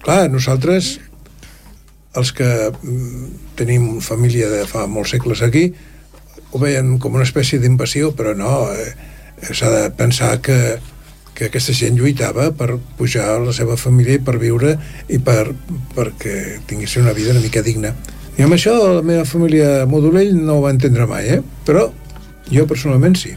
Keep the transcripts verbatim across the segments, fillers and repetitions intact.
Clar, nosaltres, els que tenim família de fa molts segles aquí, ho veien com una espècie d'invasió, però no, eh, s'ha de pensar que, que aquesta gent lluitava per pujar a la seva família i per viure i per, perquè tinguessin una vida una mica digna. I amb això la meva família Modolell no ho va entendre mai, eh? Però jo personalment sí.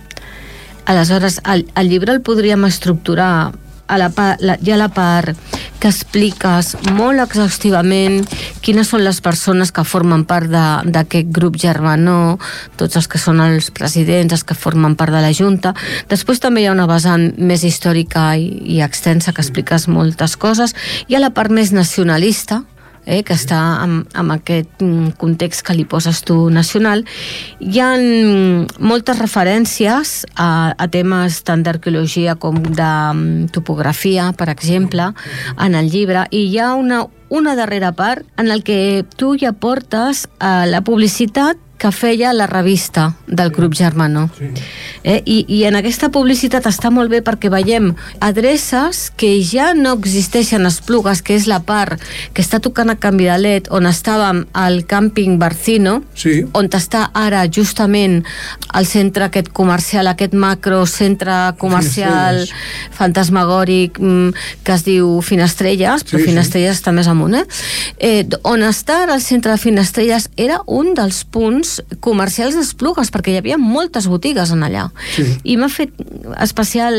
Aleshores, el, el llibre el podríem estructurar a la part, la, ja a la part que expliques molt exhaustivament quines són les persones que formen part d'aquest grup Germanó, tots els que són els presidents, els que formen part de la Junta. Després també hi ha una vessant més històrica i, i extensa que expliques moltes coses. Hi ha la part més nacionalista, Eh, que està en, en aquest context que li poses tu nacional. Hi ha moltes referències a, a temes tant d'arqueologia com de topografia, per exemple, en el llibre, i hi ha una, una darrera part en el que tu ja portes eh, la publicitat que feia la revista del grup Germanó. Sí. Eh? I, I en aquesta publicitat està molt bé perquè veiem adreces que ja no existeixen a Esplugues, que és la part que està tocant a Can Vidalet, on estàvem al càmping Barcino, sí. On està ara justament el centre aquest comercial, aquest macro centre comercial fantasmagòric que es diu Finestrelles, però sí, Finestrelles sí. Està més amunt, eh? Eh, on està ara el centre de Finestrelles era un dels punts comercials d'Esplugues, perquè hi havia moltes botigues en allà. Sí. I m'ha fet especial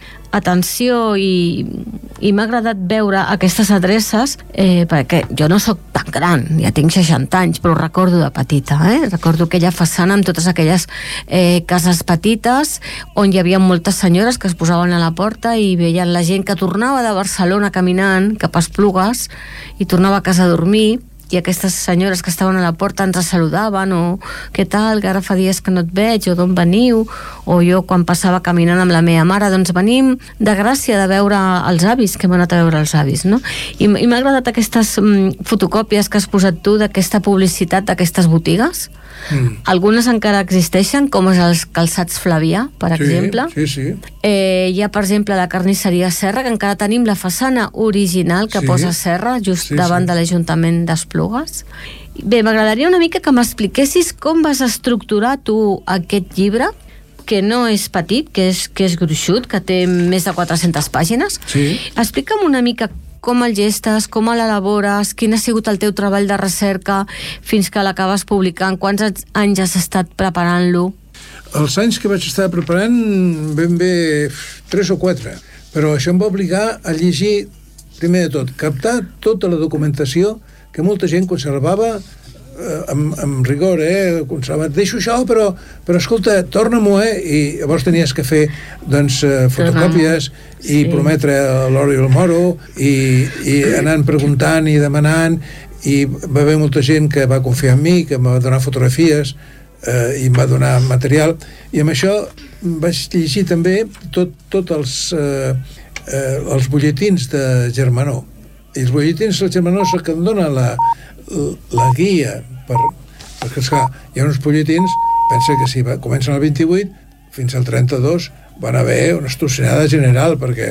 atenció i, i m'ha agradat veure aquestes adreces eh, perquè jo no sóc tan gran, ja tinc seixanta anys, però ho recordo de petita, eh? Recordo aquella façana amb totes aquelles eh, cases petites on hi havia moltes senyores que es posaven a la porta i veien la gent que tornava de Barcelona caminant cap a Esplugues i tornava a casa a dormir, i aquestes senyores que estaven a la porta ens saludaven, o què tal, que ara fa dies que no et veig, o d'on veniu, o jo quan passava caminant amb la meva mare, doncs venim de Gràcia de veure els avis, que hem anat a veure els avis, no? I, i m'ha agradat aquestes mm, fotocòpies que has posat tu d'aquesta publicitat d'aquestes botigues. Mm. Algunes encara existeixen, com els calçats Flavià, per sí, exemple. Sí, sí. Eh, hi ha, per exemple, la carnisseria Serra, que encara tenim la façana original que sí. Posa Serra, just sí, davant sí. De l'Ajuntament d'Esplugues. Bé, m'agradaria una mica que m'expliquessis com vas estructurar tu aquest llibre, que no és petit, que és, que és gruixut, que té més de quatre-centes pàgines. Sí. Explica'm una mica com el gestes, com l'elabores, quin ha sigut el teu treball de recerca fins que l'acabes publicant, quants anys has estat preparant-lo? Els anys que vaig estar preparant ben bé tres o quatre, però això em va obligar a llegir, primer de tot, captar tota la documentació que molta gent conservava eh, amb, amb rigor, eh? Conservat, deixo això, però, però escolta, torna-m'ho, eh? I llavors tenies que fer doncs, eh, fotocòpies i sí. Prometre l'oro i el moro i, i anant preguntant i demanant, i va haver molta gent que va confiar en mi, que em va donar fotografies eh, i em va donar material, i amb això vaig llegir també tot, tot els eh, eh, els butlletins de Germanó. I els butlletins del Germanó és el que em dona la, la guia per, perquè esclar, hi ha uns butlletins, pensa que si va, comencen el vint-i-vuit fins al trenta-dos van haver una estossinada general perquè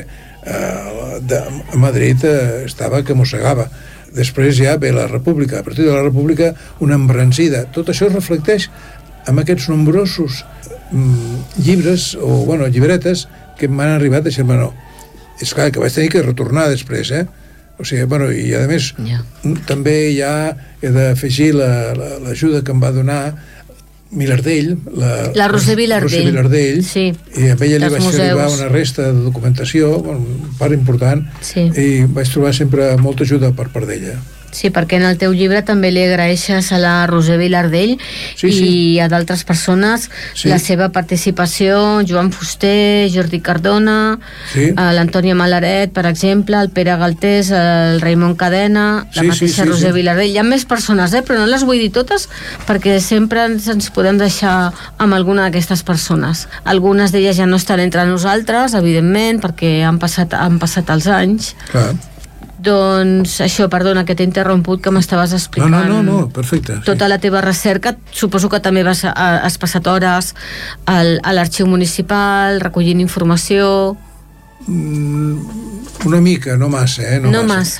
eh, de, a Madrid eh, estava que mossegava. Després ja ve la República, a partir de la República una embranzida. Tot això es reflecteix en aquests nombrosos mm, llibres o bueno, llibretes que m'han arribat de Germanó. És clar que vaig tenir que retornar després, eh? O sigui, bueno, i a més yeah. també ja he d'afegir l'ajuda la, la, que em va donar Vilardell, la, la Roser Vilardell, Roser Vilardell sí. I amb ella li vaig fer arribar una resta de documentació, una part important, sí. I vaig trobar sempre molta ajuda per part d'ella. Sí, perquè en el teu llibre també li agraeixes a la Roser Vilardell sí, i sí. A d'altres persones sí. La seva participació, Joan Fuster, Jordi Cardona, sí. L'Antònia Malaret, per exemple, el Pere Galtés, el Raimon Cadena, la sí, mateixa sí, sí, Roser sí. Vilardell. Hi ha més persones, eh? Però no les vull dir totes perquè sempre ens, ens podem deixar amb alguna d'aquestes persones. Algunes d'elles ja no estan entre nosaltres, evidentment, perquè han passat, han passat els anys. Clar. Doncs això, perdona, que t'he interromput, que m'estaves explicant. No, no, no, no, perfecte. Tota sí. La teva recerca, suposo que també vas, has passat hores al, a l'arxiu municipal, recollint informació... Mm, una mica, no massa, eh? No, no massa. massa.